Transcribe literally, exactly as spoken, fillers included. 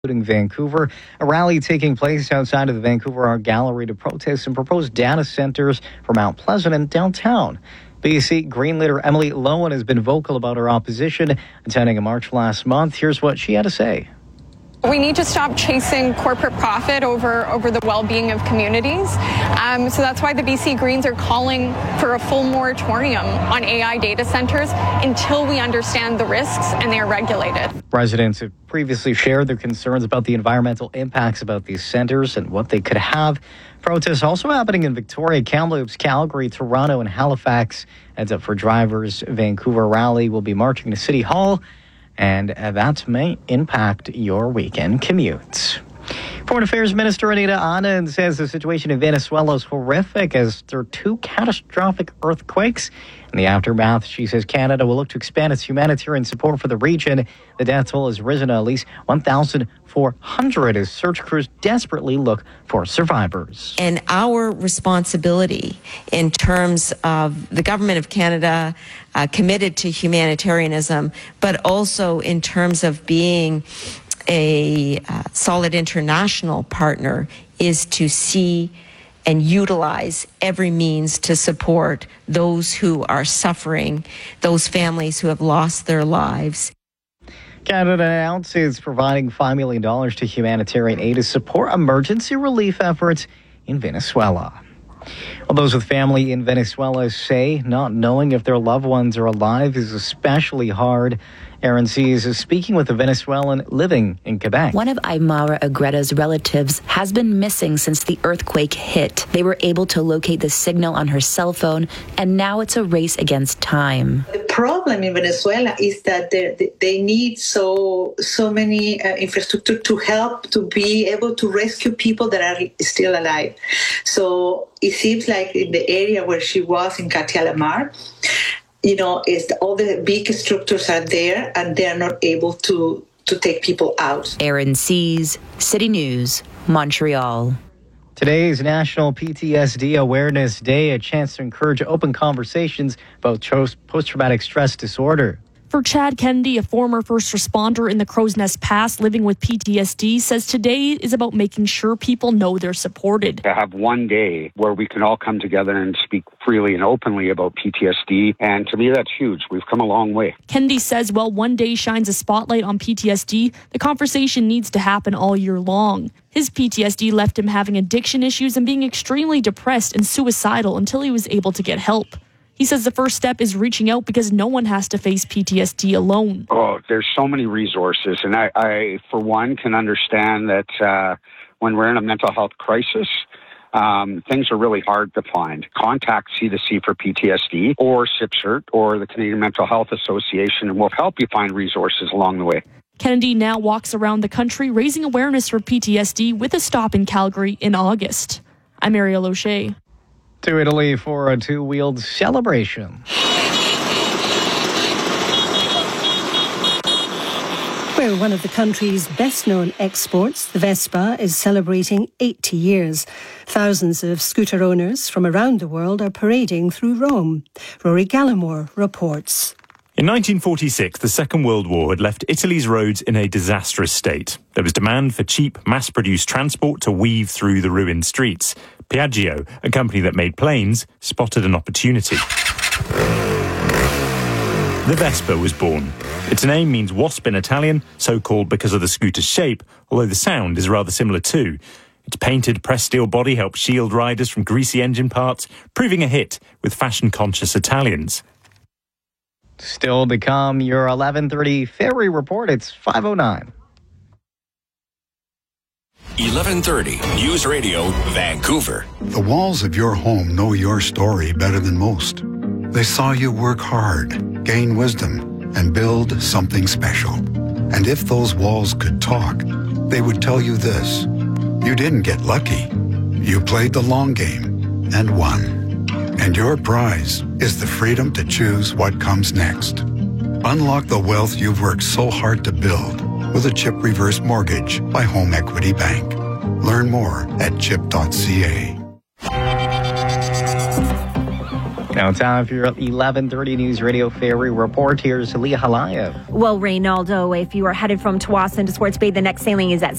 including Vancouver. A rally taking place outside of the Vancouver Art Gallery to protest some proposed data centers for Mount Pleasant and downtown. B C Green leader Emily Lowen has been vocal about her opposition, attending a march last month. Here's what she had to say. We need to stop chasing corporate profit over, over the well-being of communities. Um, so that's why the B C Greens are calling for a full moratorium on A I data centers until we understand the risks and they are regulated. Residents have previously shared their concerns about the environmental impacts about these centers and what they could have. Protests also happening in Victoria, Kamloops, Calgary, Toronto, and Halifax. Heads up for drivers. Vancouver rally will be marching to City Hall, and uh, that may impact your weekend commutes. Foreign Affairs Minister Anita Anand says the situation in Venezuela is horrific as there are two catastrophic earthquakes. In the aftermath, she says Canada will look to expand its humanitarian support for the region. The death toll has risen to at least one thousand four hundred as search crews desperately look for survivors. And our responsibility in terms of the Government of Canada uh, committed to humanitarianism, but also in terms of being a uh, solid international partner, is to see and utilize every means to support those who are suffering, those families who have lost their lives. Canada announces providing five million dollars to humanitarian aid to support emergency relief efforts in Venezuela. Well, those with family in Venezuela say not knowing if their loved ones are alive is especially hard. Aaron Sees is speaking with a Venezuelan living in Quebec. One of Aymara Agreta's relatives has been missing since the earthquake hit. They were able to locate the signal on her cell phone, and now it's a race against time. The problem in Venezuela is that they, they need so so many uh, infrastructure to help to be able to rescue people that are still alive. So it seems like in the area where she was in Catialamar, you know, is all the big structures are there and they're not able to, to take people out. Aaron Sees, City News, Montreal. Today is National P T S D Awareness Day, a chance to encourage open conversations about post-traumatic stress disorder. For Chad Kennedy, a former first responder in the Crow's Nest Pass living with P T S D, says today is about making sure people know they're supported. To have one day where we can all come together and speak freely and openly about P T S D, and to me that's huge. We've come a long way. Kennedy says while one day shines a spotlight on P T S D, the conversation needs to happen all year long. His P T S D left him having addiction issues and being extremely depressed and suicidal until he was able to get help. He says the first step is reaching out because no one has to face P T S D alone. Oh, there's so many resources. And I, I for one, can understand that uh, when we're in a mental health crisis, um, things are really hard to find. Contact C two C for P T S D or C I P C E R T or the Canadian Mental Health Association, and we'll help you find resources along the way. Kennedy now walks around the country raising awareness for P T S D with a stop in Calgary in August. I'm Ariel O'Shea. To Italy for a two-wheeled celebration. Where one of the country's best-known exports, the Vespa, is celebrating eighty years. Thousands of scooter owners from around the world are parading through Rome. Rory Gallimore reports. In nineteen forty-six, the Second World War had left Italy's roads in a disastrous state. There was demand for cheap, mass-produced transport to weave through the ruined streets. Piaggio, a company that made planes, spotted an opportunity. The Vespa was born. Its name means wasp in Italian, so called because of the scooter's shape, although the sound is rather similar too. Its painted pressed steel body helps shield riders from greasy engine parts, proving a hit with fashion-conscious Italians. Still to come, your eleven thirty Ferry Report. It's five oh nine. eleven thirty News Radio, Vancouver. The walls of your home know your story better than most. They saw you work hard, gain wisdom, and build something special. And if those walls could talk, they would tell you this. You didn't get lucky. You played the long game and won. And your prize is the freedom to choose what comes next. Unlock the wealth you've worked so hard to build with a CHIP Reverse Mortgage by Home Equity Bank. Learn more at chip dot c a. Now time for your eleven thirty News Radio Ferry Report. Here's Leah Halaya. Well, Reynaldo, if you are headed from Tsawwassen to Swartz Bay, the next sailing is at